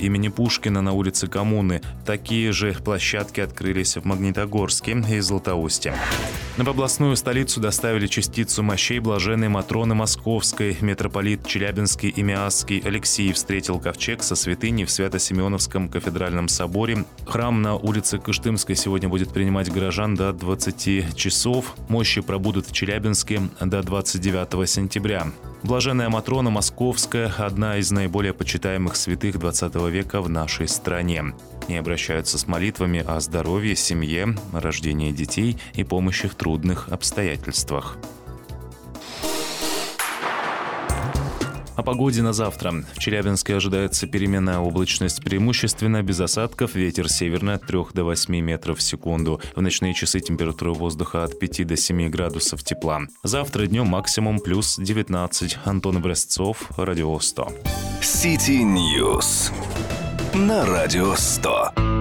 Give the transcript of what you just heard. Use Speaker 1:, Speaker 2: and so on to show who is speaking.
Speaker 1: имени Пушкина на улице Коммуны. Такие же площадки открылись в Магнитогорске и Златоусте. В областную столицу доставили частицу мощей блаженной Матроны Московской. Митрополит Челябинский и Миасский Алексий встретил ковчег со святыней в Свято-Симеоновском кафедральном соборе. Храм на улице Кыштымской сегодня будет принимать горожан до 20 часов. Мощи пробудут в Челябинске до 29 сентября. Блаженная Матрона Московская – одна из наиболее почитаемых святых XX века в нашей стране. И обращаются с молитвами о здоровье, семье, рождении детей и помощи в трудных обстоятельствах. О погоде на завтра. В Челябинске ожидается переменная облачность, преимущественно без осадков, ветер северный от 3 до 8 метров в секунду. В ночные часы температура воздуха от 5 до 7 градусов тепла. Завтра днем максимум плюс 19. Антон Образцов, Радио 100.
Speaker 2: City News на Радио 100.